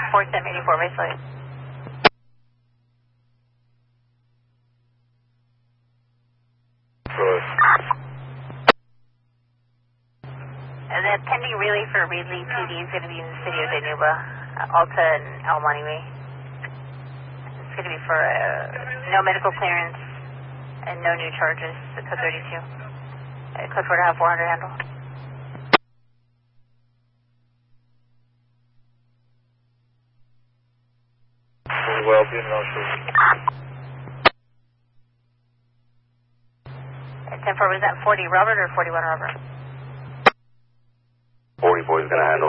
4784, basically. The pending relay for Reedley PD is going to be in the city of Danuba, Alta and El Monte Way. It's going to be for no medical clearance and no new charges, the code 32. Code 4 to have 400 handle. Well, being on 10-4, was that 40 Robert or 41 Robert? 40 boy is going to handle